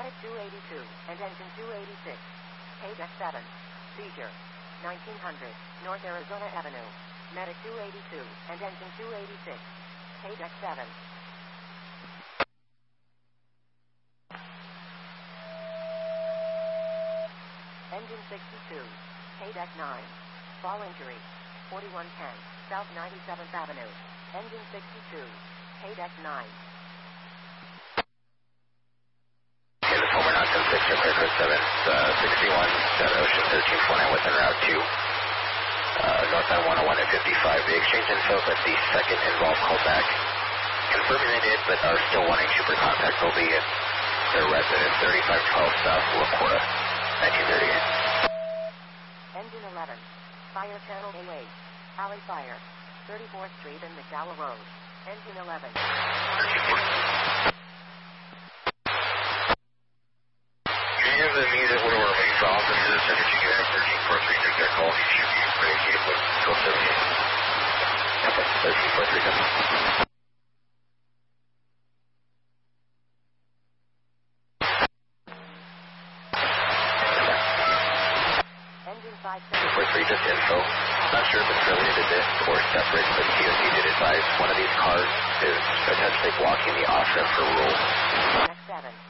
Medic 282 and engine 286. Page X7. Seizure. 1900 North Arizona Avenue. Medic 282 and engine 286. Page X7. Engine 62. Page X9. Fall injury. 4110 South 97th Avenue. Engine 62. Page X9. Homer 976, Aircraft 7, 61, 7 Ocean 1349 within Route 2. Northbound 101 at 55. The exchange info that the second involved called back, confirming they did, but are still wanting super contact. Will be at their residence, 3512 South LaPorta, 1938. Engine 11. Fire channel A8. Alley fire. 34th Street and McDowell Road. Engine 11. The music would have remained for officers, energy unit 1343, take that call. You should be ready with 1278. Okay, 1343. Engine 57. 43, just info. Not sure if it's related to this or separate, but TOC did advise one of these cars is potentially blocking the off-ramp for rules. X7.